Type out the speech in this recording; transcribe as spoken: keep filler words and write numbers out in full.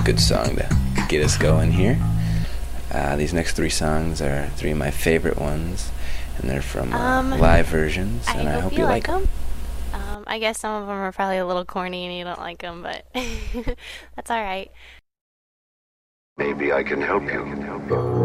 good song to get us going here. Uh, these next three songs are three of my favorite ones, and they're from uh, Um, live versions, I and I hope hope you you like like them. them. Um, I guess some of them are probably a little corny and you don't like them, but that's all right. Maybe I can help you.